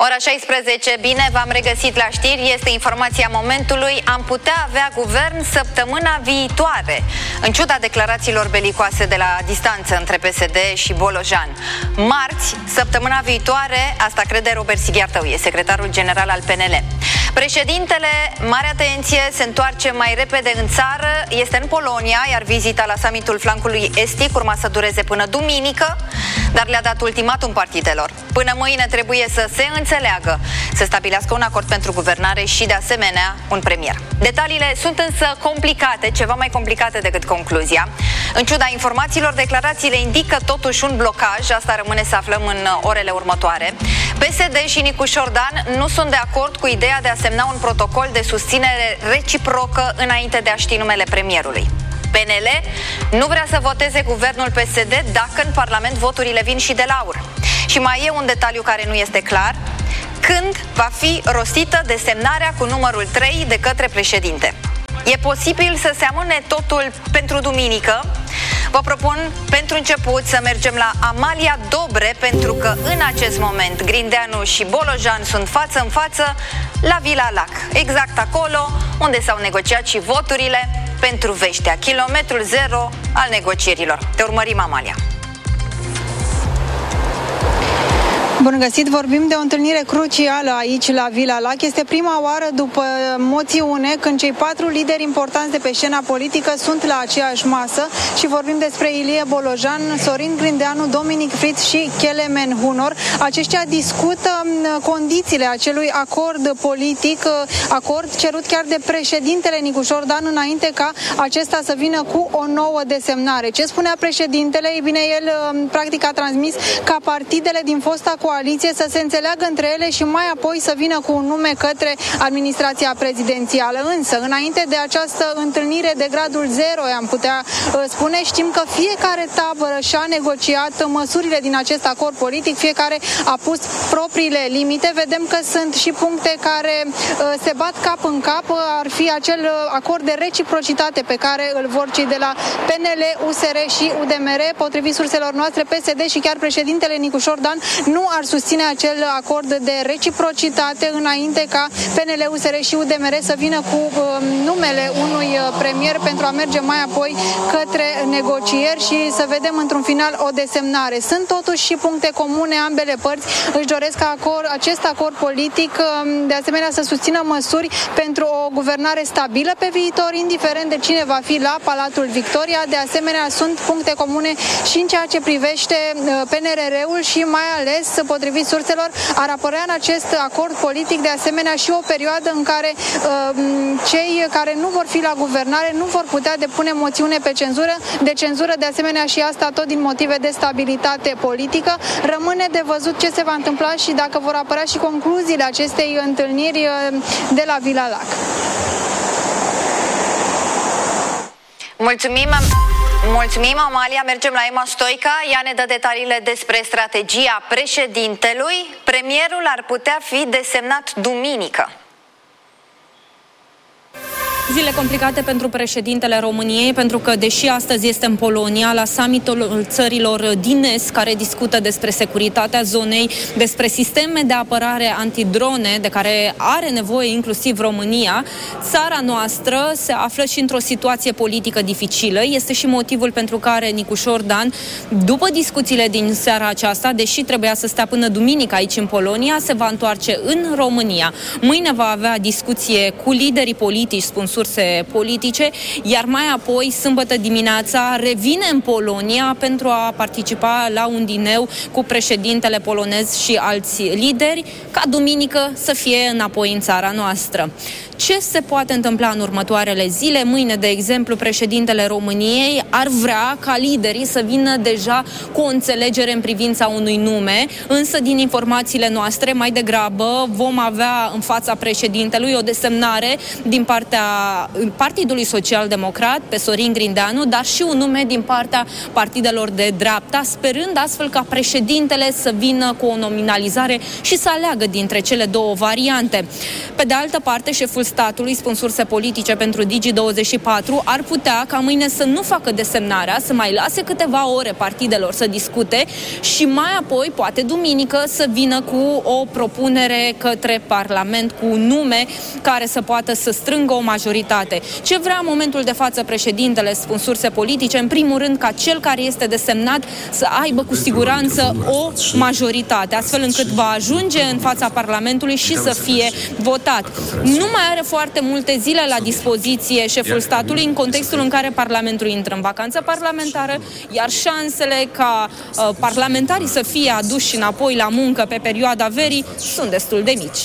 Ora 16, bine, v-am regăsit la știri, este informația momentului. Am putea avea guvern săptămâna viitoare, în ciuda declarațiilor belicoase de la distanță între PSD și Bolojan. Marți, săptămâna viitoare, asta crede Robert Sighiartău, e secretarul general al PNL. Președintele, mare atenție, se întoarce mai repede în țară, este în Polonia, iar vizita la summitul flancului estic urma să dureze până duminică, dar le-a dat ultimatum partidelor. Până mâine trebuie să se înțeleagă, să stabilească un acord pentru guvernare și, de asemenea, un premier. Detaliile sunt însă complicate, ceva mai complicate decât concluzia. În ciuda informațiilor, declarațiile indică totuși un blocaj, asta rămâne să aflăm în orele următoare. PSD și Nicușor Dan nu sunt de acord cu ideea de a semna un protocol de susținere reciprocă înainte de a ști numele premierului. PNL nu vrea să voteze guvernul PSD dacă în Parlament voturile vin și de la AUR. Și mai e un detaliu care nu este clar: când va fi rostită desemnarea cu numărul 3 de către președinte. E posibil să se amâne totul pentru duminică. Vă propun pentru început să mergem la Amalia Dobre, pentru că în acest moment Grindeanu și Bolojan sunt față în față la Vila Lac, exact acolo unde s-au negociat și voturile pentru Veștea, kilometrul zero al negocierilor. Te urmărim, Amalia. Bun găsit, vorbim de o întâlnire crucială aici la Vila Lac. Este prima oară după moțiune când cei 4 lideri importanți de pe scena politică sunt la aceeași masă și vorbim despre Ilie Bolojan, Sorin Grindeanu, Dominic Fritz și Kelemen Hunor. Aceștia discută condițiile acelui acord politic, acord cerut chiar de președintele Nicușor Dan înainte ca acesta să vină cu o nouă desemnare. Ce spunea președintele? Ei bine, el practic a transmis ca partidele din fosta coaliție să se înțeleagă între ele și mai apoi să vină cu un nume către administrația prezidențială. Însă, înainte de această întâlnire de gradul 0, am putea spune, știm că fiecare tabără și-a negociat măsurile din acest acord politic, fiecare a pus propriile limite. Vedem că sunt și puncte care se bat cap în cap. Ar fi acel acord de reciprocitate pe care îl vor cei de la PNL, USR și UDMR. Potrivit surselor noastre, PSD și chiar președintele Nicușor Dan nu ar susține acel acord de reciprocitate înainte ca PNL, USR și UDMR să vină cu numele unui premier pentru a merge mai apoi către negocieri și să vedem într-un final o desemnare. Sunt totuși și puncte comune, ambele părți își doresc ca acest acord politic de asemenea să susțină măsuri pentru o guvernare stabilă pe viitor, indiferent de cine va fi la Palatul Victoria. De asemenea, sunt puncte comune și în ceea ce privește PNRR-ul și mai ales, potrivit surselor, ar apărea în acest acord politic de asemenea și o perioadă în care cei care nu vor fi la guvernare nu vor putea depune moțiune de cenzură, de asemenea și asta tot din motive de stabilitate politică. Rămâne de văzut ce se va întâmpla și dacă vor apărea și concluziile acestei întâlniri de la Vila Lac. Mulțumim, Amalia. Mergem la Emma Stoica. Ea ne dă detaliile despre strategia președintelui. Premierul ar putea fi desemnat duminică. Zile complicate pentru președintele României, pentru că, deși astăzi este în Polonia, la summitul țărilor din Est, care discută despre securitatea zonei, despre sisteme de apărare antidrone, de care are nevoie inclusiv România, țara noastră se află și într-o situație politică dificilă. Este și motivul pentru care Nicușor Dan, după discuțiile din seara aceasta, deși trebuia să stea până duminică aici în Polonia, se va întoarce în România. Mâine va avea discuție cu liderii politici, spun surse politice, iar mai apoi, sâmbătă dimineața, revine în Polonia pentru a participa la un dineu cu președintele polonez și alți lideri, ca duminică să fie înapoi în țara noastră. Ce se poate întâmpla în următoarele zile? Mâine, de exemplu, președintele României ar vrea ca liderii să vină deja cu o înțelegere în privința unui nume, însă din informațiile noastre, mai degrabă vom avea în fața președintelui o desemnare din partea Partidului Social-Democrat, pe Sorin Grindeanu, dar și un nume din partea partidelor de dreapta, sperând astfel ca președintele să vină cu o nominalizare și să aleagă dintre cele două variante. Pe de altă parte, șeful statului, spun surse politice pentru Digi24, ar putea ca mâine să nu facă desemnarea, să mai lase câteva ore partidelor să discute și mai apoi, poate duminică, să vină cu o propunere către Parlament cu nume care să poată să strângă o majoritate. Ce vrea în momentul de față președintele, spun surse politice, în primul rând ca cel care este desemnat să aibă cu siguranță o majoritate, astfel încât va ajunge în fața Parlamentului și să fie votat. Nu mai are foarte multe zile la dispoziție șeful statului în contextul în care Parlamentul intră în vacanță parlamentară, iar șansele ca parlamentarii să fie aduși înapoi la muncă pe perioada verii sunt destul de mici.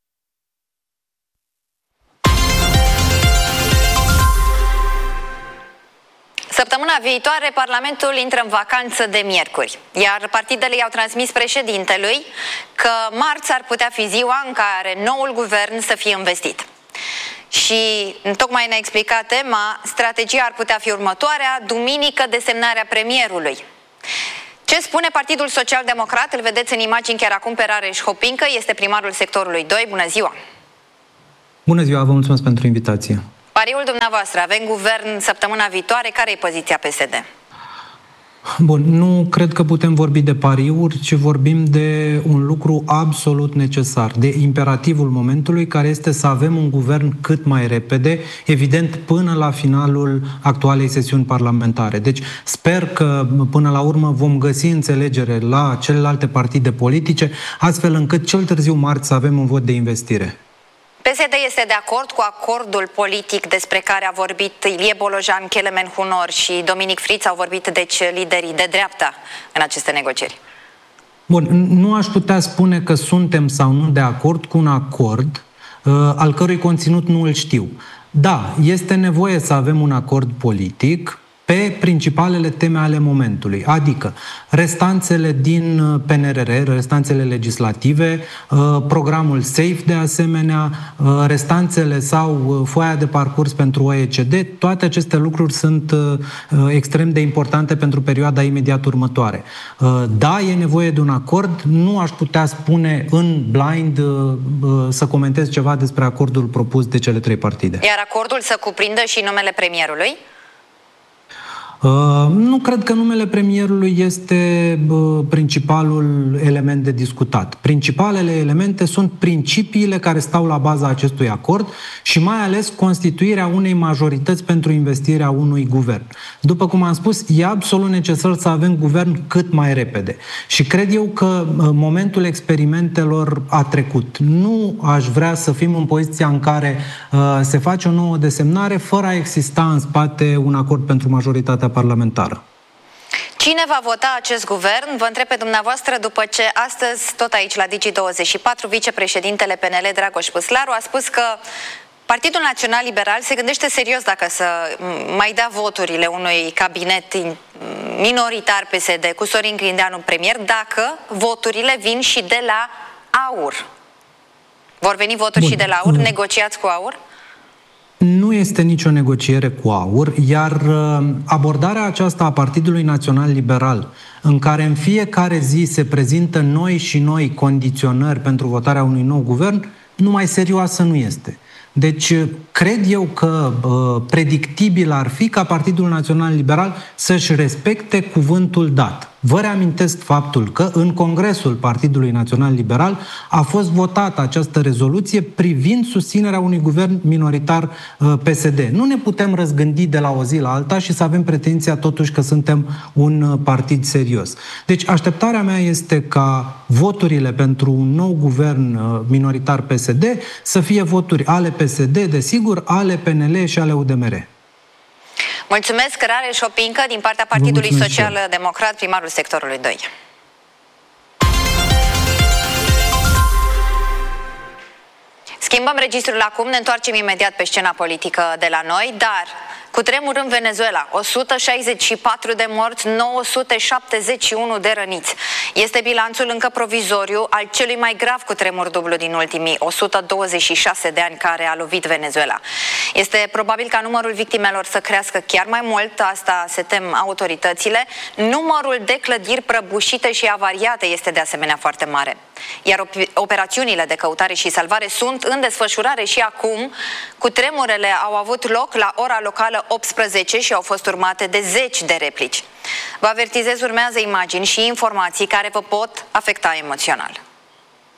Săptămâna viitoare, Parlamentul intră în vacanță de miercuri, iar partidele i-au transmis președintelui că marți ar putea fi ziua în care noul guvern să fie investit. Și tocmai ne-a explicat tema, strategia ar putea fi următoarea, duminică desemnarea premierului. Ce spune Partidul Social-Democrat? Îl vedeți în imagini chiar acum pe Rareș Hopincă, este primarul sectorului 2. Bună ziua! Bună ziua, vă mulțumesc pentru invitație. Pariul dumneavoastră, avem guvern săptămâna viitoare, care e poziția PSD? Bun, nu cred că putem vorbi de pariuri, ci vorbim de un lucru absolut necesar, de imperativul momentului, care este să avem un guvern cât mai repede, evident până la finalul actualei sesiuni parlamentare. Deci sper că până la urmă vom găsi înțelegere la celelalte partide politice, astfel încât cel târziu marți să avem un vot de investire. PSD este de acord cu acordul politic despre care a vorbit Ilie Bolojan, Kelemen Hunor și Dominic Friț, au vorbit deci liderii de dreapta în aceste negocieri? Bun, nu aș putea spune că suntem sau nu de acord cu un acord al cărui conținut nu îl știu. Da, este nevoie să avem un acord politic pe principalele teme ale momentului, adică restanțele din PNRR, restanțele legislative, programul SAFE de asemenea, restanțele sau foaia de parcurs pentru OECD, toate aceste lucruri sunt extrem de importante pentru perioada imediat următoare. Da, e nevoie de un acord, nu aș putea spune în blind să comentez ceva despre acordul propus de cele trei partide. Iar acordul să cuprindă și numele premierului? Nu cred că numele premierului este principalul element de discutat. Principalele elemente sunt principiile care stau la baza acestui acord și mai ales constituirea unei majorități pentru investirea unui guvern. După cum am spus, e absolut necesar să avem guvern cât mai repede. Și cred eu că momentul experimentelor a trecut. Nu aș vrea să fim în poziția în care se face o nouă desemnare fără a exista în spate un acord pentru majoritatea parlamentară. Cine va vota acest guvern? Vă întreb pe dumneavoastră după ce astăzi, tot aici la Digi24, vicepreședintele PNL Dragoș Păslaru a spus că Partidul Național Liberal se gândește serios dacă să mai dea voturile unui cabinet minoritar PSD cu Sorin Grindeanu premier, dacă voturile vin și de la AUR. Vor veni voturi și de la AUR? Negociați cu AUR? Nu este nicio negociere cu AUR, iar abordarea aceasta a Partidului Național Liberal, în care în fiecare zi se prezintă noi și noi condiționări pentru votarea unui nou guvern, numai serioasă nu este. Deci, cred eu că predictibil ar fi ca Partidul Național Liberal să-și respecte cuvântul dat. Vă reamintesc faptul că în Congresul Partidului Național Liberal a fost votată această rezoluție privind susținerea unui guvern minoritar PSD. Nu ne putem răzgândi de la o zi la alta și să avem pretenția totuși că suntem un partid serios. Deci așteptarea mea este ca voturile pentru un nou guvern minoritar PSD să fie voturi ale PSD, desigur, ale PNL și ale UDMR. Mulțumesc, Rareș Hopincă, din partea Partidului Social-Democrat, primarul sectorului 2. Schimbăm registrul acum, ne întoarcem imediat pe scena politică de la noi, dar Cutremur în Venezuela, 164 de morți, 971 de răniți. Este bilanțul încă provizoriu al celui mai grav cutremur dublu din ultimii 126 de ani care a lovit Venezuela. Este probabil ca numărul victimelor să crească chiar mai mult, asta se tem autoritățile. Numărul de clădiri prăbușite și avariate este de asemenea foarte mare. Iar operațiunile de căutare și salvare sunt în desfășurare și acum. Cutremurele au avut loc la ora locală 18 și au fost urmate de zeci de replici. Vă avertizez, urmează imagini și informații care vă pot afecta emoțional.